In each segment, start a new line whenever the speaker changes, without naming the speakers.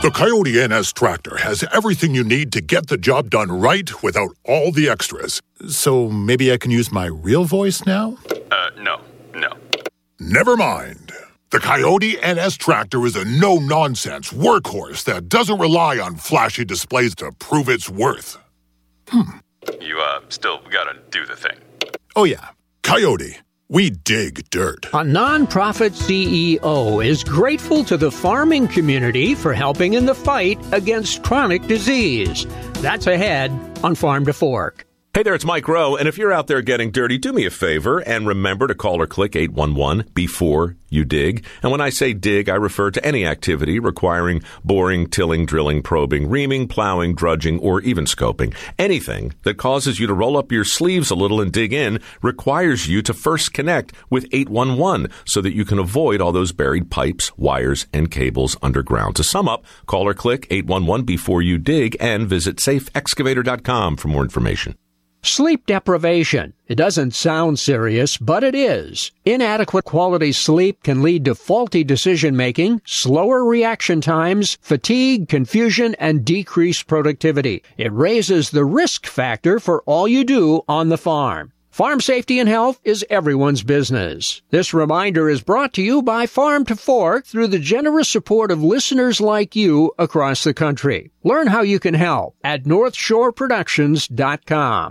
The Coyote NS tractor has everything you need to get the job done right without all the extras.
So maybe I can use my real voice now?
No.
Never mind. The Coyote NS tractor is a no-nonsense workhorse that doesn't rely on flashy displays to prove its worth.
You, still gotta do the thing.
Oh, yeah.
Coyote, we dig dirt.
A nonprofit CEO is grateful to the farming community for helping in the fight against chronic disease. That's ahead on Farm to Fork.
Hey there, it's Mike Rowe, and if you're out there getting dirty, do me a favor and remember to call or click 811 before you dig. And when I say dig, I refer to any activity requiring boring, tilling, drilling, probing, reaming, plowing, drudging, or even scoping. Anything that causes you to roll up your sleeves a little and dig in requires you to first connect with 811 so that you can avoid all those buried pipes, wires, and cables underground. To sum up, call or click 811 before you dig and visit safeexcavator.com for more information.
Sleep deprivation. It doesn't sound serious, but it is. Inadequate quality sleep can lead to faulty decision-making, slower reaction times, fatigue, confusion, and decreased productivity. It raises the risk factor for all you do on the farm. Farm safety and health is everyone's business. This reminder is brought to you by Farm to Fork through the generous support of listeners like you across the country. Learn how you can help at NorthshoreProductions.com.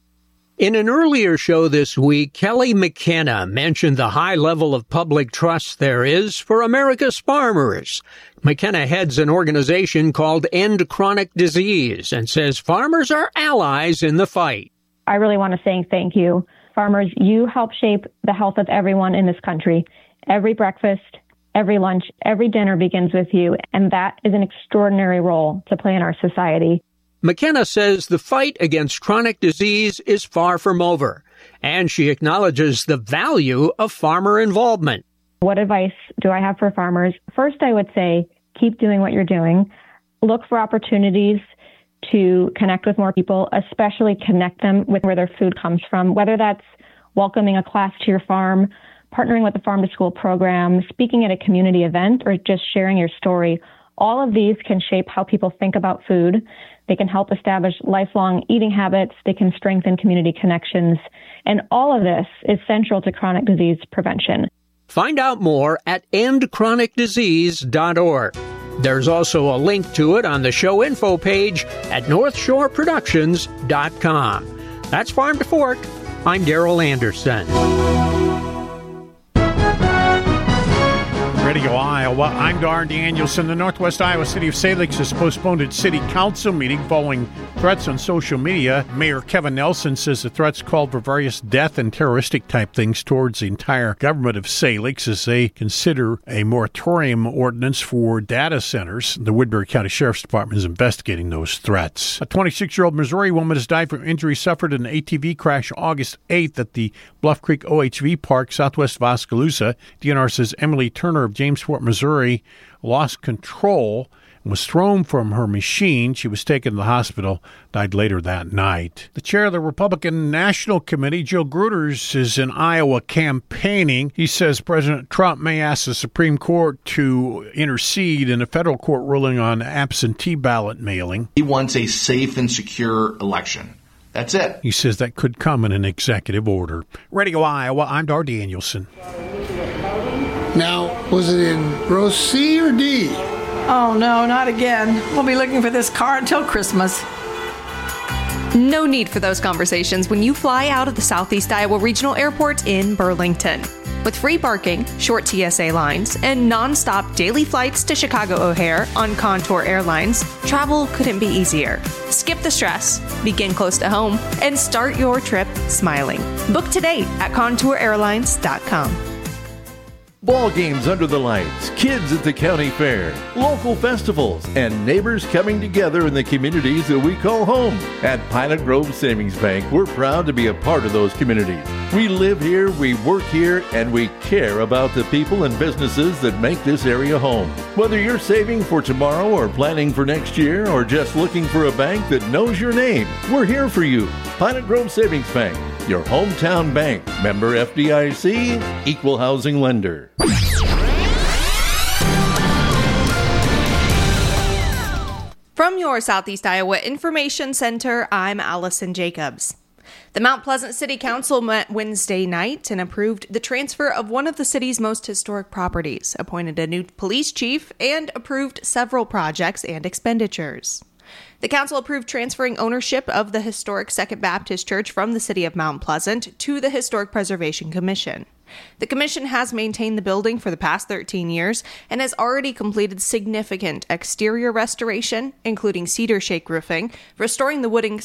In an earlier show this week, Kelly McKenna mentioned the high level of public trust there is for America's farmers. McKenna heads an organization called End Chronic Disease and says farmers are allies in the fight.
I really want to say thank you. Farmers, you help shape the health of everyone in this country. Every breakfast, every lunch, every dinner begins with you, and that is an extraordinary role to play in our society.
McKenna says the fight against chronic disease is far from over, and she acknowledges the value of farmer involvement.
What advice do I have for farmers? First, I would say keep doing what you're doing. Look for opportunities to connect with more people, especially connect them with where their food comes from, whether that's welcoming a class to your farm, partnering with the Farm to School program, speaking at a community event, or just sharing your story. All of these can shape how people think about food. They can help establish lifelong eating habits. They can strengthen community connections. And all of this is central to chronic disease prevention.
Find out more at endchronicdisease.org. There's also a link to it on the show info page at NorthshoreProductions.com. That's Farm to Fork. I'm Darrell Anderson.
Radio Iowa, I'm Dar Danielson. The Northwest Iowa City of Salix has postponed its city council meeting following threats on social media. Mayor Kevin Nelson says the threats called for various death and terroristic type things towards the entire government of Salix as they consider a moratorium ordinance for data centers. The Woodbury County Sheriff's Department is investigating those threats. A 26-year-old Missouri woman has died from injuries suffered in an ATV crash August 8th at the Bluff Creek OHV Park, southwest of Oskaloosa. DNR says Emily Turner of Jamesport, Missouri, lost control and was thrown from her machine. She was taken to the hospital, died later that night. The chair of the Republican National Committee, Jill Gruters, is in Iowa campaigning. He says President Trump may ask the Supreme Court to intercede in a federal court ruling on absentee ballot mailing.
He wants a safe and secure election. That's it.
He says that could come in an executive order. Radio Iowa, I'm Dar Danielson.
Now, was it in row C or D?
Oh, no, not again. We'll be looking for this car until Christmas.
No need for those conversations when you fly out of the Southeast Iowa Regional Airport in Burlington. With free parking, short TSA lines, and nonstop daily flights to Chicago O'Hare on Contour Airlines, travel couldn't be easier. Skip the stress, begin close to home, and start your trip smiling. Book today at ContourAirlines.com.
Ball games under the lights, kids at the county fair, local festivals, and neighbors coming together in the communities that we call home. At Pilot Grove Savings Bank, we're proud to be a part of those communities. We live here, we work here, and we care about the people and businesses that make this area home. Whether you're saving for tomorrow or planning for next year or just looking for a bank that knows your name, we're here for you. Pilot Grove Savings Bank, your hometown bank. Member FDIC, equal housing lender.
From your Southeast Iowa Information Center, I'm Allison Jacobs. The Mount Pleasant City Council met Wednesday night and approved the transfer of one of the city's most historic properties, appointed a new police chief, and approved several projects and expenditures. The council approved transferring ownership of the historic Second Baptist Church from the city of Mount Pleasant to the Historic Preservation Commission. The commission has maintained the building for the past 13 years and has already completed significant exterior restoration, including cedar shake roofing, restoring the wooden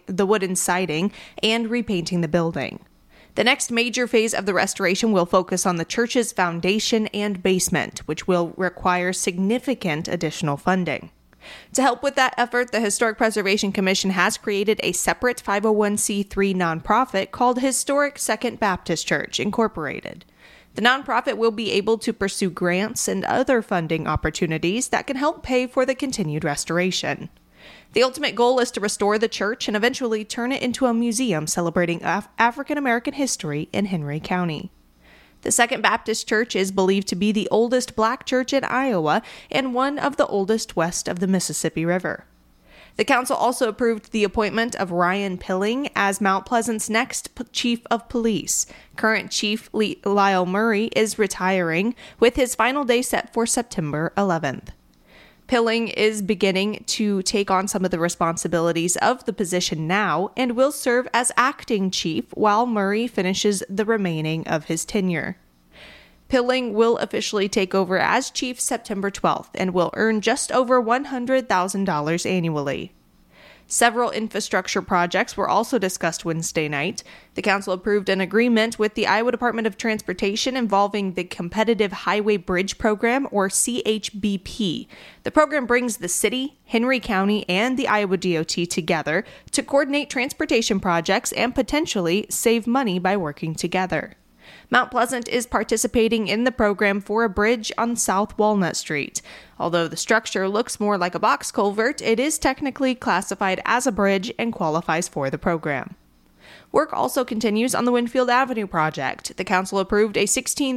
siding, and repainting the building. The next major phase of the restoration will focus on the church's foundation and basement, which will require significant additional funding. To help with that effort, the Historic Preservation Commission has created a separate 501c3 nonprofit called Historic Second Baptist Church, Incorporated. The nonprofit will be able to pursue grants and other funding opportunities that can help pay for the continued restoration. The ultimate goal is to restore the church and eventually turn it into a museum celebrating African American history in Henry County. The Second Baptist Church is believed to be the oldest black church in Iowa and one of the oldest west of the Mississippi River. The council also approved the appointment of Ryan Pilling as Mount Pleasant's next chief of police. Current Chief Lyle Murray is retiring, with his final day set for September 11th. Pilling is beginning to take on some of the responsibilities of the position now and will serve as acting chief while Murray finishes the remaining of his tenure. Pilling will officially take over as chief September 12th and will earn just over $100,000 annually. Several infrastructure projects were also discussed Wednesday night. The council approved an agreement with the Iowa Department of Transportation involving the Competitive Highway Bridge Program, or CHBP. The program brings the city, Henry County, and the Iowa DOT together to coordinate transportation projects and potentially save money by working together. Mount Pleasant is participating in the program for a bridge on South Walnut Street. Although the structure looks more like a box culvert, it is technically classified as a bridge and qualifies for the program. Work also continues on the Winfield Avenue project. The council approved a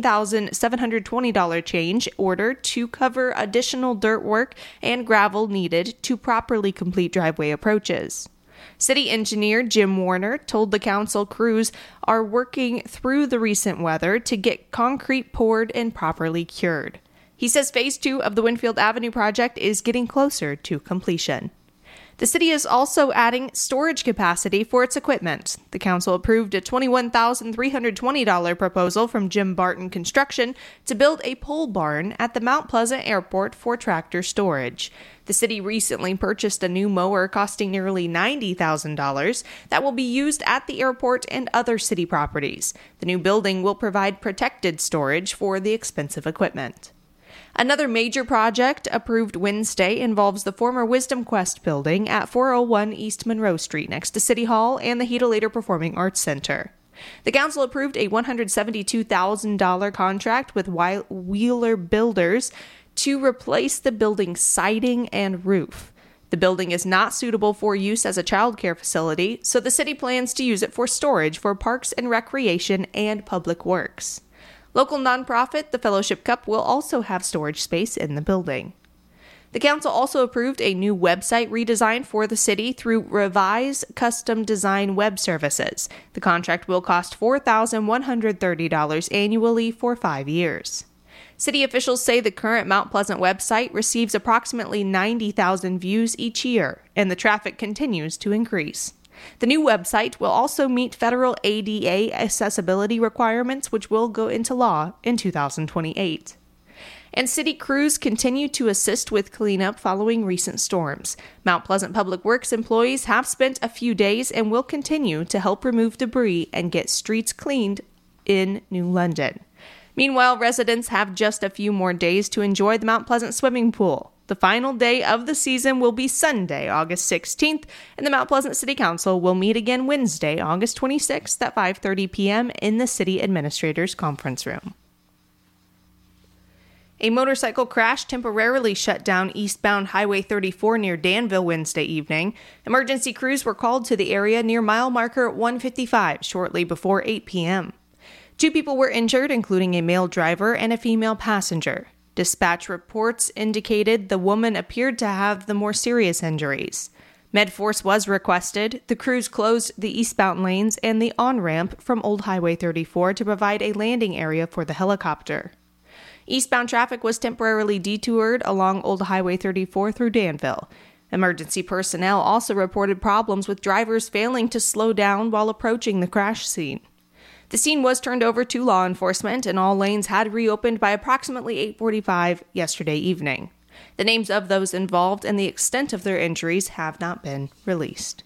$16,720 change order to cover additional dirt work and gravel needed to properly complete driveway approaches. City engineer Jim Warner told the council crews are working through the recent weather to get concrete poured and properly cured. He says Phase 2 of the Winfield Avenue project is getting closer to completion. The city is also adding storage capacity for its equipment. The council approved a $21,320 proposal from Jim Barton Construction to build a pole barn at the Mount Pleasant Airport for tractor storage. The city recently purchased a new mower costing nearly $90,000 that will be used at the airport and other city properties. The new building will provide protected storage for the expensive equipment. Another major project approved Wednesday involves the former Wisdom Quest building at 401 East Monroe Street next to City Hall and the Heatelater Performing Arts Center. The council approved a $172,000 contract with Wheeler Builders to replace the building's siding and roof. The building is not suitable for use as a child care facility, so the city plans to use it for storage for Parks and Recreation and Public Works. Local nonprofit, the Fellowship Cup, will also have storage space in the building. The council also approved a new website redesign for the city through Revise Custom Design Web Services. The contract will cost $4,130 annually for 5 years. City officials say the current Mount Pleasant website receives approximately 90,000 views each year, and the traffic continues to increase. The new website will also meet federal ADA accessibility requirements, which will go into law in 2028. And city crews continue to assist with cleanup following recent storms. Mount Pleasant Public Works employees have spent a few days and will continue to help remove debris and get streets cleaned in New London. Meanwhile, residents have just a few more days to enjoy the Mount Pleasant swimming pool. The final day of the season will be Sunday, August 16th, and the Mount Pleasant City Council will meet again Wednesday, August 26th at 5:30 p.m. in the City Administrator's Conference Room. A motorcycle crash temporarily shut down eastbound Highway 34 near Danville Wednesday evening. Emergency crews were called to the area near mile marker 155 shortly before 8 p.m. 2 people were injured, including a male driver and a female passenger. Dispatch reports indicated the woman appeared to have the more serious injuries. MedForce was requested. The crews closed the eastbound lanes and the on-ramp from Old Highway 34 to provide a landing area for the helicopter. Eastbound traffic was temporarily detoured along Old Highway 34 through Danville. Emergency personnel also reported problems with drivers failing to slow down while approaching the crash scene. The scene was turned over to law enforcement, and all lanes had reopened by approximately 8:45 yesterday evening. The names of those involved and the extent of their injuries have not been released.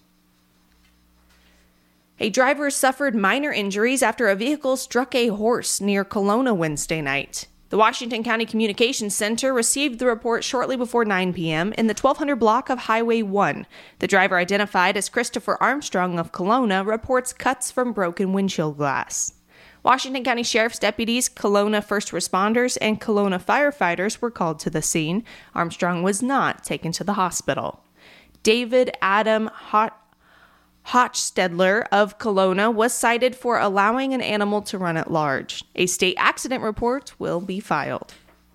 A driver suffered minor injuries after a vehicle struck a horse near Kelowna Wednesday night. The Washington County Communications Center received the report shortly before 9 p.m. in the 1200 block of Highway 1. The driver, identified as Christopher Armstrong of Kelowna, reports cuts from broken windshield glass. Washington County Sheriff's deputies, Kelowna first responders, and Kelowna firefighters were called to the scene. Armstrong was not taken to the hospital. David Adam Hochstedler of Kelowna was cited for allowing an animal to run at large. A state accident report will be filed.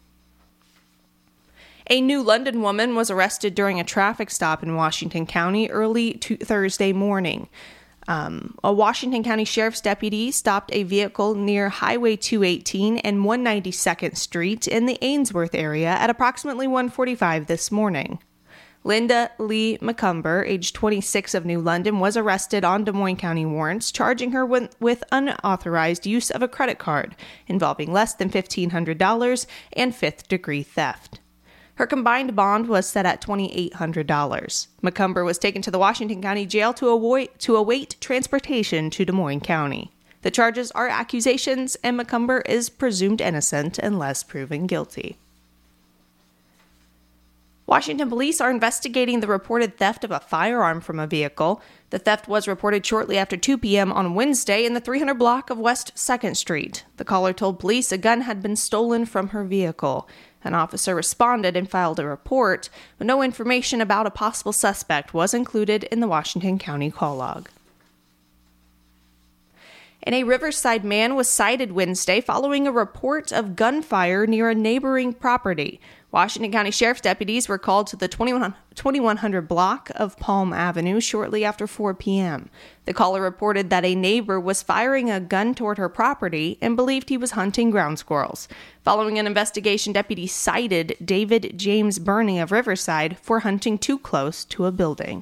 A New London woman was arrested during a traffic stop in Washington County early Thursday morning. A Washington County Sheriff's deputy stopped a vehicle near Highway 218 and 192nd Street in the Ainsworth area at approximately 1:45 this morning. Linda Lee McCumber, age 26 of New London, was arrested on Des Moines County warrants, charging her with unauthorized use of a credit card involving less than $1,500 and fifth-degree theft. Her combined bond was set at $2,800. McCumber was taken to the Washington County Jail to await transportation to Des Moines County. The charges are accusations, and McCumber is presumed innocent unless proven guilty. Washington police are investigating the reported theft of a firearm from a vehicle. The theft was reported shortly after 2 p.m. on Wednesday in the 300 block of West 2nd Street. The caller told police a gun had been stolen from her vehicle. An officer responded and filed a report, but no information about a possible suspect was included in the Washington County call log. And a Riverside man was cited Wednesday following a report of gunfire near a neighboring property. Washington County Sheriff's deputies were called to the 2100 block of Palm Avenue shortly after 4 p.m. The caller reported that a neighbor was firing a gun toward her property and believed he was hunting ground squirrels. Following an investigation, deputies cited David James Burney of Riverside for hunting too close to a building.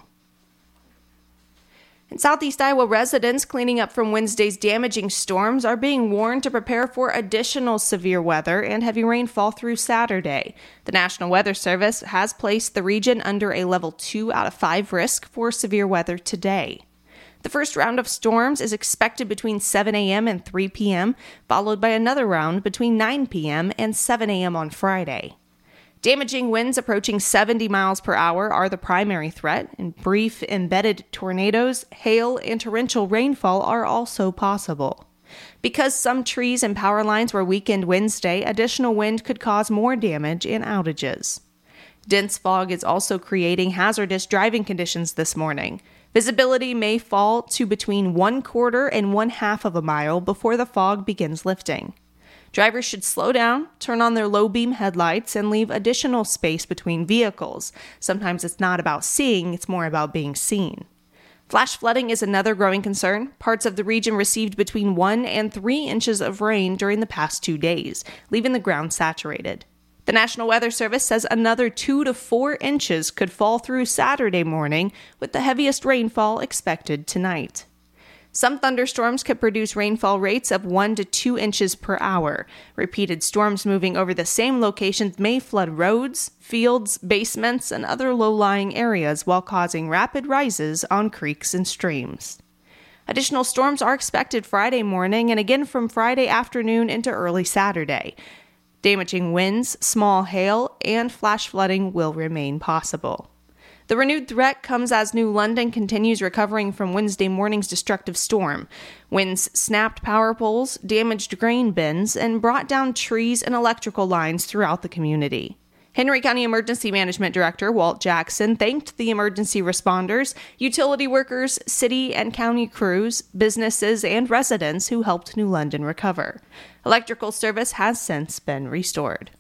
In Southeast Iowa, residents cleaning up from Wednesday's damaging storms are being warned to prepare for additional severe weather and heavy rainfall through Saturday. The National Weather Service has placed the region under a level 2 out of 5 risk for severe weather today. The first round of storms is expected between 7 a.m. and 3 p.m., followed by another round between 9 p.m. and 7 a.m. on Friday. Damaging winds approaching 70 miles per hour are the primary threat, and brief embedded tornadoes, hail, and torrential rainfall are also possible. Because some trees and power lines were weakened Wednesday, additional wind could cause more damage and outages. Dense fog is also creating hazardous driving conditions this morning. Visibility may fall to between 1/4 and 1/2 of a mile before the fog begins lifting. Drivers should slow down, turn on their low-beam headlights, and leave additional space between vehicles. Sometimes it's not about seeing, it's more about being seen. Flash flooding is another growing concern. Parts of the region received between 1 and 3 inches of rain during the past 2 days, leaving the ground saturated. The National Weather Service says another 2 to 4 inches could fall through Saturday morning, with the heaviest rainfall expected tonight. Some thunderstorms could produce rainfall rates of 1 to 2 inches per hour. Repeated storms moving over the same locations may flood roads, fields, basements, and other low-lying areas while causing rapid rises on creeks and streams. Additional storms are expected Friday morning and again from Friday afternoon into early Saturday. Damaging winds, small hail, and flash flooding will remain possible. The renewed threat comes as New London continues recovering from Wednesday morning's destructive storm. Winds snapped power poles, damaged grain bins, and brought down trees and electrical lines throughout the community. Henry County Emergency Management Director Walt Jackson thanked the emergency responders, utility workers, city and county crews, businesses, and residents who helped New London recover. Electrical service has since been restored.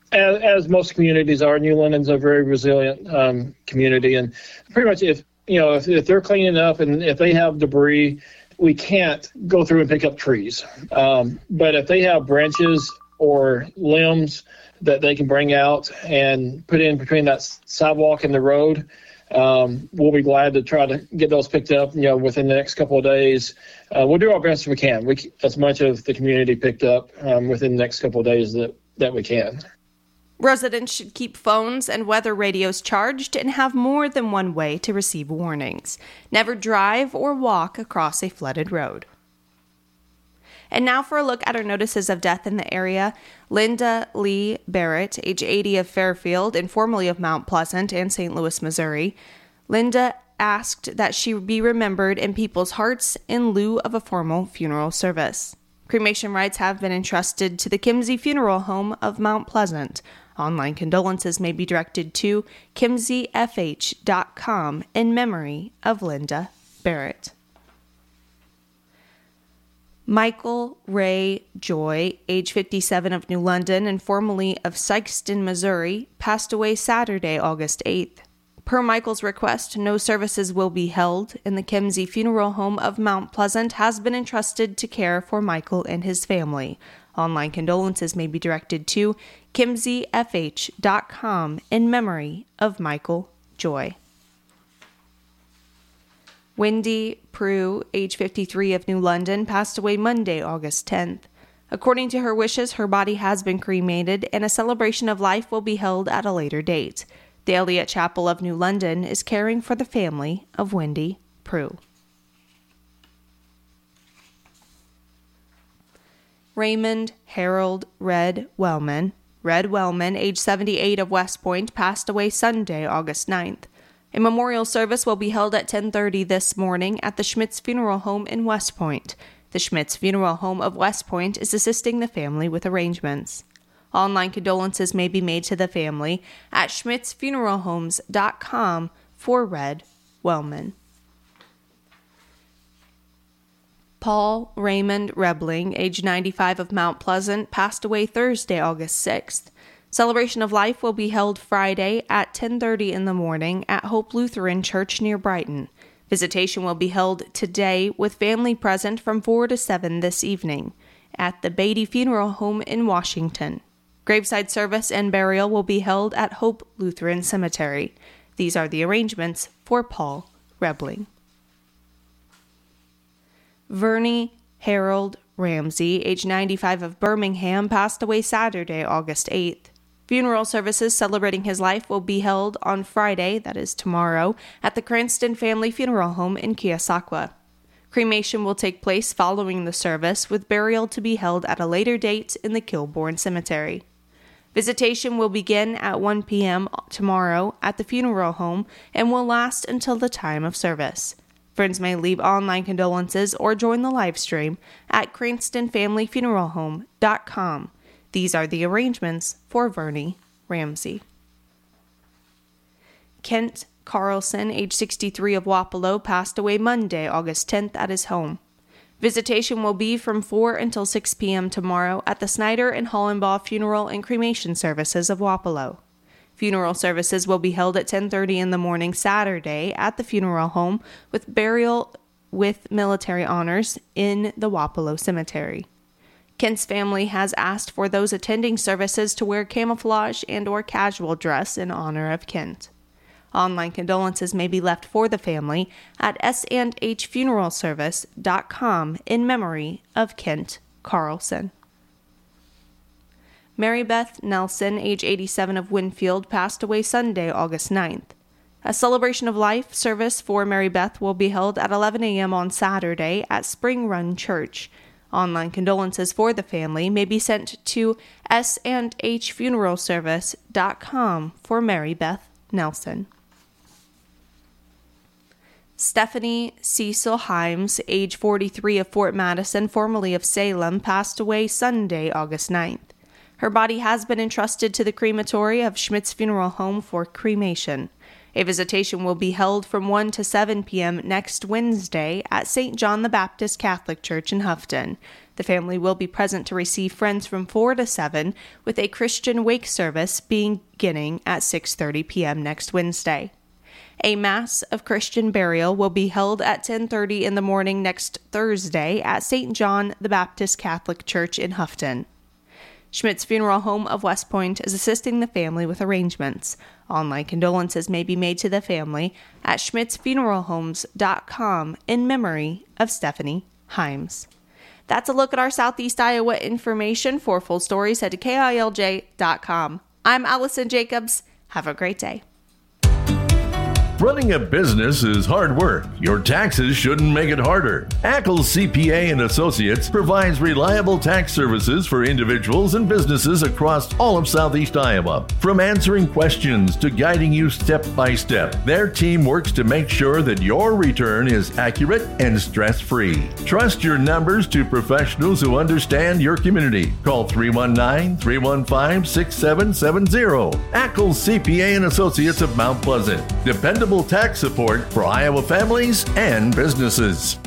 as most communities are, New London's a very resilient community, and pretty much if they're cleaning up and if they have debris, we can't go through and pick up trees. But if they have branches or limbs that they can bring out and put in between that sidewalk and the road, we'll be glad to try to get those picked up, within the next couple of days. We'll do our best we can. As much of the community picked up within the next couple of days that we can.
Residents should keep phones and weather radios charged and have more than one way to receive warnings. Never drive or walk across a flooded road. And now for a look at our notices of death in the area. Linda Lee Barrett, age 80 of Fairfield and formerly of Mount Pleasant and St. Louis, Missouri. Linda asked that she be remembered in people's hearts in lieu of a formal funeral service. Cremation rights have been entrusted to the Kimsey Funeral Home of Mount Pleasant. Online condolences may be directed to kimseyfh.com in memory of Linda Barrett. Michael Ray Joy, age 57 of New London and formerly of Sikeston, Missouri, passed away Saturday, August 8th. Per Michael's request, no services will be held, and the Kimsey Funeral Home of Mount Pleasant has been entrusted to care for Michael and his family. Online condolences may be directed to kimseyfh.com in memory of Michael Joy. Wendy Prue, age 53 of New London, passed away Monday, August 10th. According to her wishes, her body has been cremated and a celebration of life will be held at a later date. The Elliott Chapel of New London is caring for the family of Wendy Prue. Raymond Harold Red Wellman, age 78 of West Point, passed away Sunday, August 9th. A memorial service will be held at 10:30 this morning at the Schmitz Funeral Home in West Point. The Schmitz Funeral Home of West Point is assisting the family with arrangements. Online condolences may be made to the family at schmitzfuneralhomes.com for Red Wellman. Paul Raymond Rebling, age 95 of Mount Pleasant, passed away Thursday, August 6th. Celebration of life will be held Friday at 10:30 in the morning at Hope Lutheran Church near Brighton. Visitation will be held today with family present from 4 to 7 this evening at the Beatty Funeral Home in Washington. Graveside service and burial will be held at Hope Lutheran Cemetery. These are the arrangements for Paul Rebling. Vernie Harold Ramsey, age 95 of Birmingham, passed away Saturday, August 8th. Funeral services celebrating his life will be held on Friday, that is tomorrow, at the Cranston Family Funeral Home in Keosauqua. Cremation will take place following the service, with burial to be held at a later date in the Kilbourne Cemetery. Visitation will begin at 1 p.m. tomorrow at the funeral home and will last until the time of service. Friends may leave online condolences or join the live stream at cranstonfamilyfuneralhome.com. These are the arrangements for Vernie Ramsey. Kent Carlson, age 63 of Wapello, passed away Monday, August 10th at his home. Visitation will be from 4 until 6 p.m. tomorrow at the Snyder and Hollenbaugh Funeral and Cremation Services of Wapello. Funeral services will be held at 10:30 in the morning Saturday at the funeral home, with burial with military honors in the Wapello Cemetery. Kent's family has asked for those attending services to wear camouflage and or casual dress in honor of Kent. Online condolences may be left for the family at s&hfuneralservice.com in memory of Kent Carlson. Mary Beth Nelson, age 87 of Winfield, passed away Sunday, August 9th. A celebration of life service for Mary Beth will be held at 11 a.m. on Saturday at Spring Run Church. Online condolences for the family may be sent to s&hfuneralservice.com for Mary Beth Nelson. Stephanie Cecil Himes, age 43 of Fort Madison, formerly of Salem, passed away Sunday, August 9th. Her body has been entrusted to the crematory of Schmitz Funeral Home for cremation. A visitation will be held from 1 to 7 p.m. next Wednesday at St. John the Baptist Catholic Church in Houghton. The family will be present to receive friends from 4 to 7, with a Christian wake service beginning at 6:30 p.m. next Wednesday. A Mass of Christian burial will be held at 10:30 in the morning next Thursday at St. John the Baptist Catholic Church in Houghton. Schmidt's Funeral Home of West Point is assisting the family with arrangements. Online condolences may be made to the family at schmidtsfuneralhomes.com in memory of Stephanie Himes. That's a look at our Southeast Iowa information. For full stories, head to KILJ.com. I'm Allison Jacobs. Have a great day.
Running a business is hard work. Your taxes shouldn't make it harder. Ackles CPA and Associates provides reliable tax services for individuals and businesses across all of Southeast Iowa. From answering questions to guiding you step by step, their team works to make sure that your return is accurate and stress-free. Trust your numbers to professionals who understand your community. Call 319-315-6770. Ackles CPA and Associates of Mount Pleasant. Dependable tax support for Iowa families and businesses.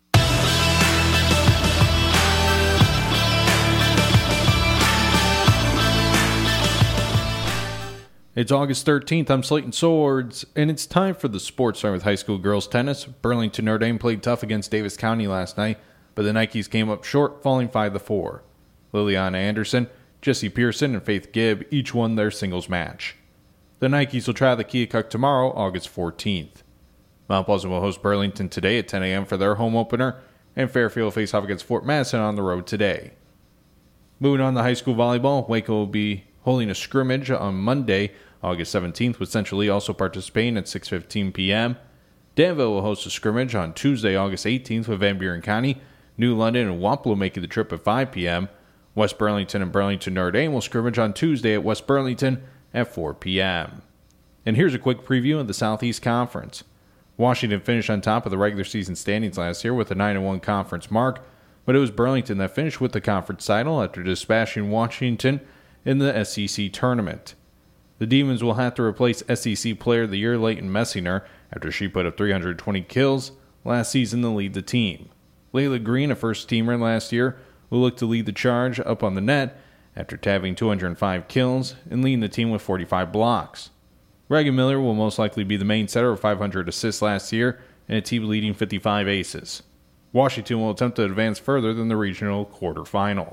It's August 13th. I'm Slayton Swords, and it's time for the sports starting with high school girls tennis. Burlington Notre Dame played tough against Davis County last night, but the Nikes came up short, falling 5-4. Liliana Anderson, Jessie Pearson, and Faith Gibb each won their singles match. The Nikes will try the Keokuk tomorrow, August 14th. Mount Pleasant will host Burlington today at 10 a.m. for their home opener, and Fairfield will face off against Fort Madison on the road today. Moving on to high school volleyball, Waco will be holding a scrimmage on Monday, August 17th, with Central Lee also participating at 6:15 p.m. Danville will host a scrimmage on Tuesday, August 18th, with Van Buren County, New London, and Wapello making the trip at 5 p.m. West Burlington and Burlington Notre Dame will scrimmage on Tuesday at West Burlington at 4 p.m. And here's a quick preview of the Southeast Conference. Washington finished on top of the regular season standings last year with a 9-1 conference mark, but it was Burlington that finished with the conference title after dispatching Washington in the SEC tournament. The Demons will have to replace SEC Player of the Year Leighton Messinger after she put up 320 kills last season to lead the team. Layla Green, a first-teamer last year, will look to lead the charge up on the net after tabbing 205 kills and leading the team with 45 blocks. Reagan Miller will most likely be the main setter with 500 assists last year and a team leading 55 aces. Washington will attempt to advance further than the regional quarterfinal.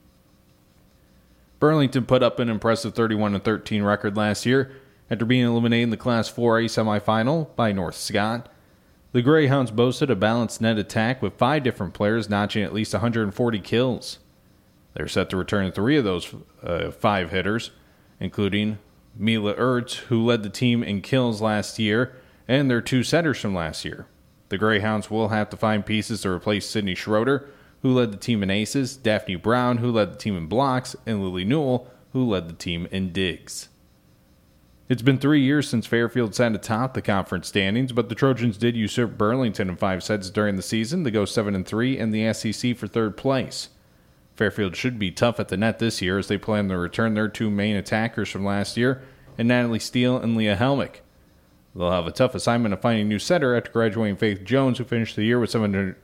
Burlington put up an impressive 31-13 record last year after being eliminated in the Class 4A semifinal by North Scott. The Greyhounds boasted a balanced net attack with 5 different players notching at least 140 kills. They're set to return 3 of those 5 hitters, including Mila Ertz, who led the team in kills last year, and their 2 setters from last year. The Greyhounds will have to find pieces to replace Sydney Schroeder, who led the team in aces, Daphne Brown, who led the team in blocks, and Lily Newell, who led the team in digs. It's been 3 years since Fairfield sat atop the conference standings, but the Trojans did usurp Burlington in 5 sets during the season to go 7-3 in the SEC for 3rd place. Fairfield should be tough at the net this year as they plan to return their 2 main attackers from last year, in Natalie Steele and Leah Helmick. They'll have a tough assignment of finding a new setter after graduating Faith Jones, who finished the year with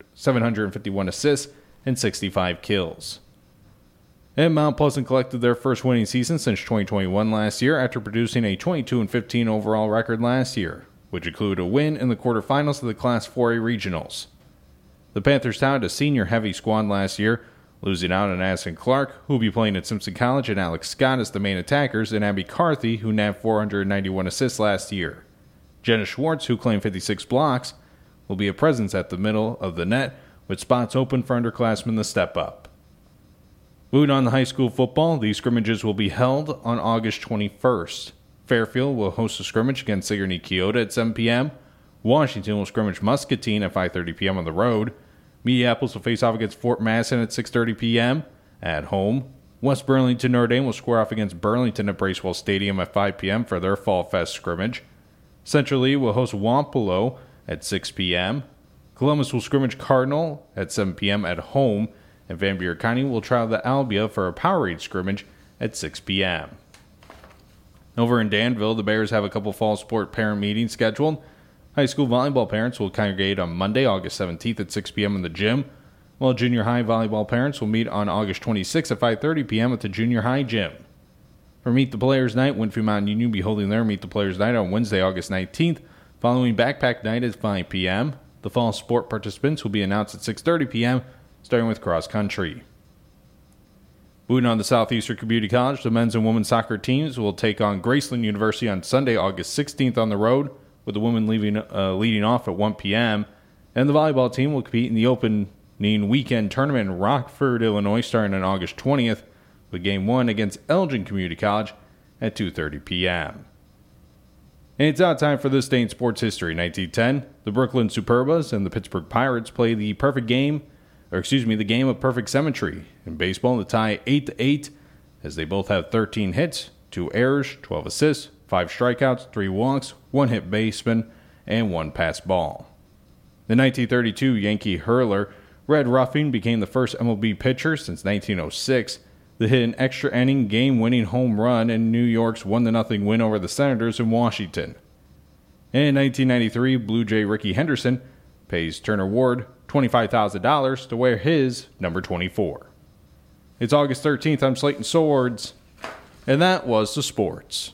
751 assists and 65 kills. And Mount Pleasant collected their first winning season since 2021 last year after producing a 22-15 overall record last year, which included a win in the quarterfinals of the Class 4A regionals. The Panthers touted a senior-heavy squad last year, losing out on Addison Clark, who will be playing at Simpson College, and Alex Scott as the main attackers, and Abby Carthy, who nabbed 491 assists last year. Jenna Schwartz, who claimed 56 blocks, will be a presence at the middle of the net, with spots open for underclassmen to step up. Moving on to high school football, these scrimmages will be held on August 21st. Fairfield will host a scrimmage against Sigourney Keota at 7 p.m. Washington will scrimmage Muscatine at 5:30 p.m. on the road. Minneapolis will face off against Fort Madison at 6:30 p.m. At home, West Burlington Notre Dame will square off against Burlington at Bracewell Stadium at 5 p.m. for their Fall Fest scrimmage. Central Lee will host Wapello at 6 p.m. Columbus will scrimmage Cardinal at 7 p.m. at home, and Van Buren County will travel to Albia for a Powerade scrimmage at 6 p.m. Over in Danville, the Bears have a couple fall sport parent meetings scheduled. High school volleyball parents will congregate on Monday, August 17th at 6 p.m. in the gym, while junior high volleyball parents will meet on August 26th at 5:30 p.m. at the junior high gym. For Meet the Players Night, Winfield Mountain Union will be holding their Meet the Players Night on Wednesday, August 19th, following Backpack Night at 5 p.m. The fall sport participants will be announced at 6:30 p.m., starting with cross country. Moving on to Southeastern Community College, the men's and women's soccer teams will take on Graceland University on Sunday, August 16th on the road, with the women leading off at 1 p.m. And the volleyball team will compete in the opening weekend tournament in Rockford, Illinois, starting on August 20th, with Game 1 against Elgin Community College at 2:30 p.m. And it's now time for this day in sports history. 1910, the Brooklyn Superbas and the Pittsburgh Pirates play the game of perfect symmetry. In baseball, the tie 8-8, as they both have 13 hits, 2 errors, 12 assists, 5 strikeouts, 3 walks, 1 hit baseman, and 1 pass ball. The 1932 Yankee hurler Red Ruffing became the first MLB pitcher since 1906 to hit an extra inning game-winning home run in New York's 1-0 win over the Senators in Washington. And in 1993, Blue Jay Ricky Henderson pays Turner Ward $25,000 to wear his number 24. It's August 13th. I'm Slayton Swords, and that was the sports.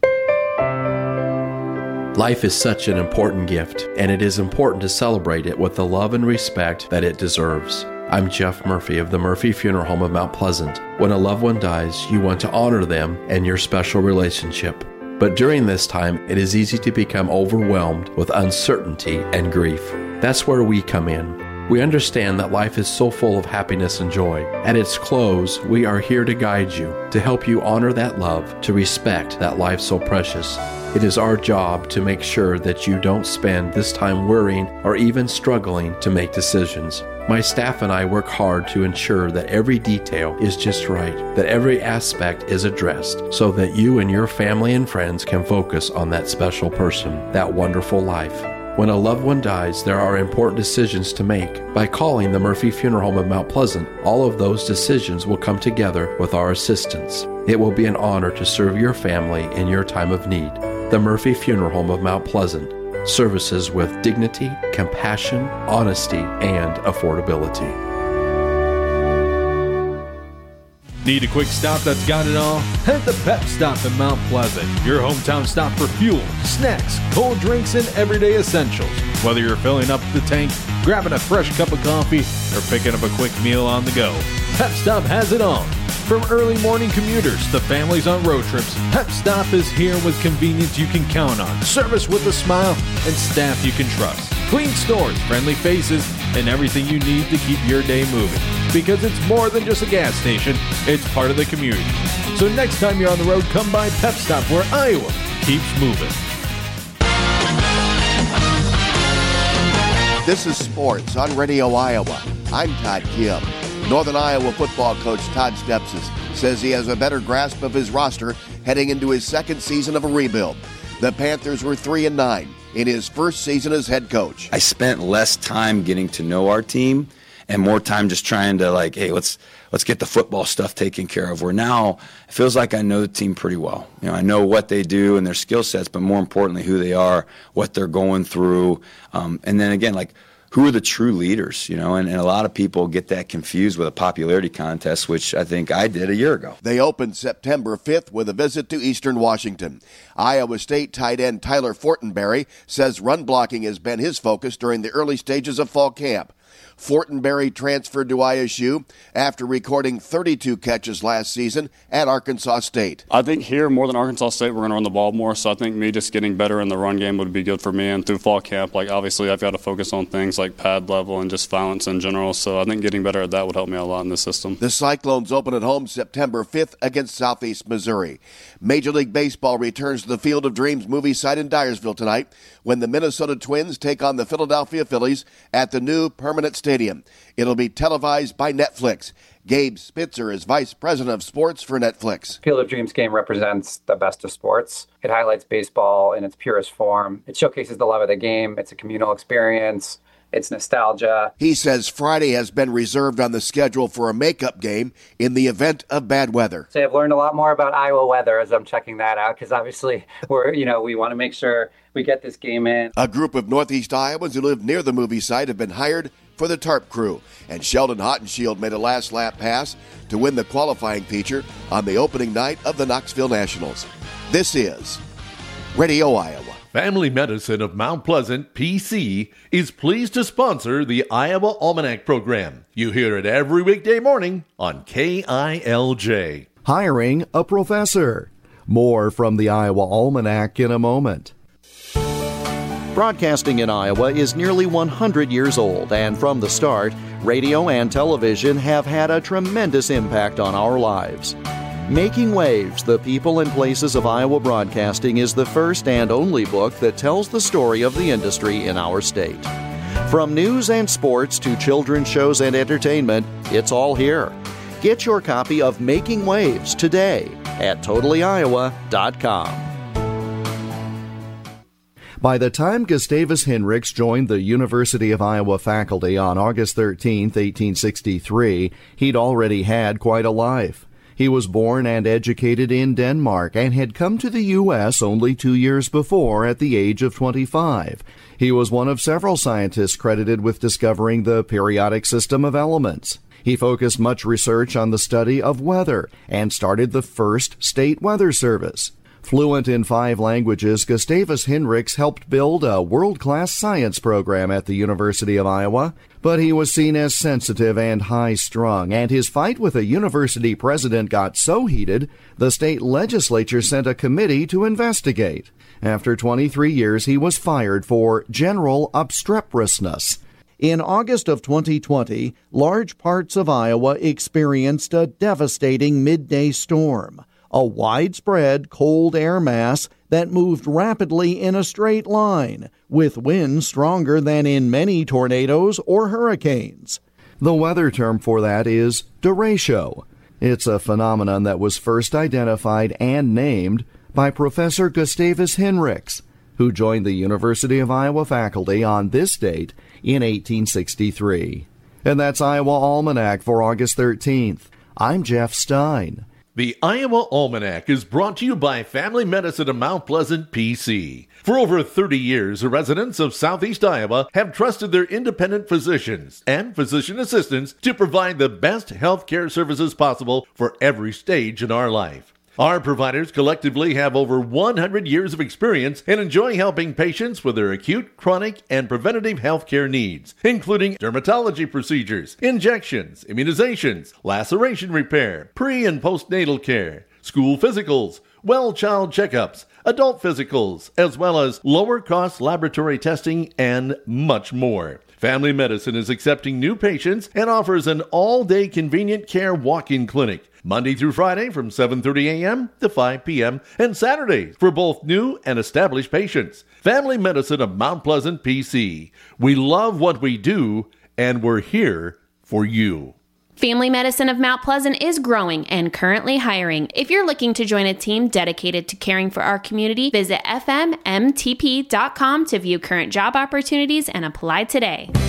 Life is such an important gift, and it is important to celebrate it with the love and respect that it deserves. I'm Jeff Murphy of the Murphy Funeral Home of Mount Pleasant. When a loved one dies, you want to honor them and your special relationship. But during this time, it is easy to become overwhelmed with uncertainty and grief. That's where we come in. We understand that life is so full of happiness and joy. At its close, we are here to guide you, to help you honor that love, to respect that life so precious. It is our job to make sure that you don't spend this time worrying or even struggling to make decisions. My staff and I work hard to ensure that every detail is just right, that every aspect is addressed, so that you and your family and friends can focus on that special person, that wonderful life. When a loved one dies, there are important decisions to make. By calling the Murphy Funeral Home of Mount Pleasant, all of those decisions will come together with our assistance. It will be an honor to serve your family in your time of need. The Murphy Funeral Home of Mount Pleasant. Services with dignity, compassion, honesty, and affordability.
Need a quick stop that's got it all? Head to Pep Stop in Mount Pleasant, your hometown stop for fuel, snacks, cold drinks, and everyday essentials. Whether you're filling up the tank, grabbing a fresh cup of coffee, or picking up a quick meal on the go, Pep Stop has it all. From early morning commuters to families on road trips, Pep Stop is here with convenience you can count on, service with a smile, and staff you can trust. Clean stores, friendly faces, and everything you need to keep your day moving. Because it's more than just a gas station, it's part of the community. So next time you're on the road, come by Pep Stop, where Iowa keeps moving.
This is Sports on Radio Iowa. I'm Todd Kim. Northern Iowa football coach Todd Stepsis says he has a better grasp of his roster heading into his second season of a rebuild. The Panthers were 3-9 in his first season as head coach.
I spent less time getting to know our team and more time just trying to hey, let's get the football stuff taken care of. Where now it feels like I know the team pretty well. I know what they do and their skill sets, but more importantly, who they are, what they're going through, and then again, who are the true leaders, and a lot of people get that confused with a popularity contest, which I think I did a year ago.
They opened September 5th with a visit to Eastern Washington. Iowa State tight end Tyler Fortenberry says run blocking has been his focus during the early stages of fall camp. Fortenberry transferred to ISU after recording 32 catches last season at Arkansas State.
I think here, more than Arkansas State, we're going to run the ball more, so I think me just getting better in the run game would be good for me. And through fall camp, obviously I've got to focus on things like pad level and just violence in general, so I think getting better at that would help me a lot in the system.
The Cyclones open at home September 5th against Southeast Missouri. Major League Baseball returns to the Field of Dreams movie site in Dyersville tonight when the Minnesota Twins take on the Philadelphia Phillies at the new permanent stadium. It'll be televised by Netflix. Gabe Spitzer is Vice President of Sports for Netflix.
Field of Dreams game represents the best of sports. It highlights baseball in its purest form. It showcases the love of the game. It's a communal experience. It's nostalgia.
He says Friday has been reserved on the schedule for a makeup game in the event of bad weather.
So I've learned a lot more about Iowa weather as I'm checking that out, because obviously we want to make sure we get this game in.
A group of Northeast Iowans who live near the movie site have been hired for the tarp crew, and Sheldon Hottenshield made a last lap pass to win the qualifying feature on the opening night of the Knoxville Nationals. This is Radio Iowa.
Family Medicine of Mount Pleasant, PC, is pleased to sponsor the Iowa Almanac program. You hear it every weekday morning on KILJ.
Hiring a professor. More from the Iowa Almanac in a moment. Broadcasting in Iowa is nearly 100 years old, and from the start, radio and television have had a tremendous impact on our lives. Making Waves, The People and Places of Iowa Broadcasting is the first and only book that tells the story of the industry in our state. From news and sports to children's shows and entertainment, it's all here. Get your copy of Making Waves today at totallyiowa.com. By the time Gustavus Hinrichs joined the University of Iowa faculty on August 13, 1863, he'd already had quite a life. He was born and educated in Denmark and had come to the U.S. only 2 years before at the age of 25. He was one of several scientists credited with discovering the periodic system of elements. He focused much research on the study of weather and started the first state weather service. Fluent in 5 languages, Gustavus Hinrichs helped build a world-class science program at the University of Iowa, but he was seen as sensitive and high-strung, and his fight with a university president got so heated, the state legislature sent a committee to investigate. After 23 years, he was fired for general obstreperousness. In August of 2020, large parts of Iowa experienced a devastating midday storm. A widespread cold air mass that moved rapidly in a straight line, with winds stronger than in many tornadoes or hurricanes. The weather term for that is derecho. It's a phenomenon that was first identified and named by Professor Gustavus Hinrichs, who joined the University of Iowa faculty on this date in 1863. And that's Iowa Almanac for August 13th. I'm Jeff Stein.
The Iowa Almanac is brought to you by Family Medicine of Mount Pleasant, PC. For over 30 years, the residents of Southeast Iowa have trusted their independent physicians and physician assistants to provide the best health care services possible for every stage in our life. Our providers collectively have over 100 years of experience and enjoy helping patients with their acute, chronic, and preventative health care needs, including dermatology procedures, injections, immunizations, laceration repair, pre- and postnatal care, school physicals, well child checkups, adult physicals, as well as lower-cost laboratory testing, and much more. Family Medicine is accepting new patients and offers an all-day convenient care walk-in clinic, Monday through Friday from 7:30 a.m. to 5 p.m. and Saturdays for both new and established patients. Family Medicine of Mount Pleasant, PC. We love what we do, and we're here for you.
Family Medicine of Mount Pleasant is growing and currently hiring. If you're looking to join a team dedicated to caring for our community, visit fmmtp.com to view current job opportunities and apply today.